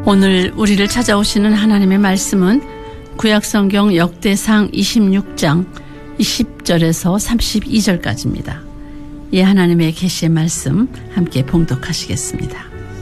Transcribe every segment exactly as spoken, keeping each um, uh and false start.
오늘 우리를 찾아오시는 하나님의 말씀은 구약성경 역대상 이십육 장 이십 절에서 삼십이 절까지입니다. 이 하나님의 계시의 말씀 함께 봉독하시겠습니다.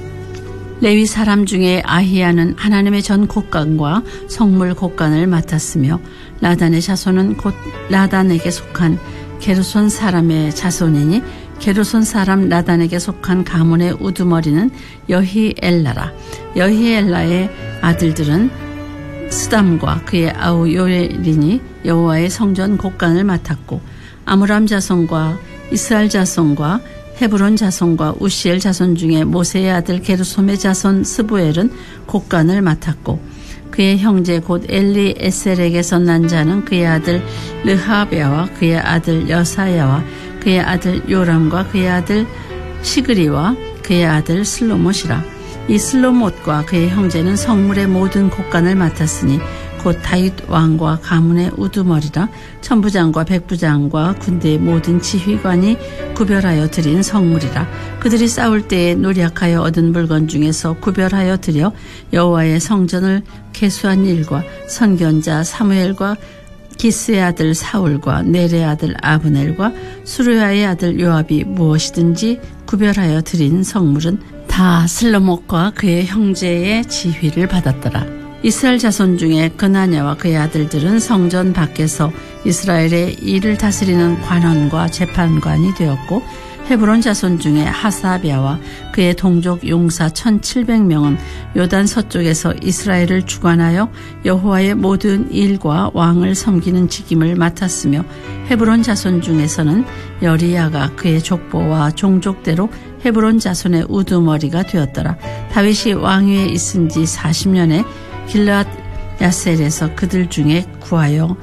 레위 사람 중에 아히야는 하나님의 전 곡간과 성물 곡간을 맡았으며 라단의 자손은 곧 라단에게 속한 게르손 사람의 자손이니 게르손 사람 라단에게 속한 가문의 우두머리는 여히엘라라. 여히엘라의 아들들은 스담과 그의 아우 요엘이니 여호와의 성전 곡간을 맡았고, 아므람 자손과 이스라엘 자손과 헤브론 자손과 우시엘 자손 중에 모세의 아들 게르솜의 자손 스부엘은 곡간을 맡았고, 그의 형제 곧 엘리에셀에게서 난 자는 그의 아들 르하베와 그의 아들 여사야와 그의 아들 요람과 그의 아들 시그리와 그의 아들 슬로못이라. 이 슬로못과 그의 형제는 성물의 모든 곡간을 맡았으니 곧 다윗 왕과 가문의 우두머리라. 천부장과 백부장과 군대의 모든 지휘관이 구별하여 드린 성물이라. 그들이 싸울 때에 노력하여 얻은 물건 중에서 구별하여 드려 여호와의 성전을 계수한 일과 선견자 사무엘과 기스의 아들 사울과 넬의 아들 아브넬과 수르야의 아들 요압이 무엇이든지 구별하여 드린 성물은 다 슬로못과 그의 형제의 지휘를 받았더라. 이스라엘 자손 중에 그나냐와 그의 아들들은 성전 밖에서 이스라엘의 일을 다스리는 관원과 재판관이 되었고, 헤브론 자손 중에 하사비아와 그의 동족 용사 천칠백 명은 요단 서쪽에서 이스라엘을 주관하여 여호와의 모든 일과 왕을 섬기는 직임을 맡았으며, 헤브론 자손 중에서는 여리야가 그의 족보와 종족대로 헤브론 자손의 우두머리가 되었더라. 다윗이 왕위에 있은 지 사십 년에 길르앗 야셀에서 그들 중에 구하여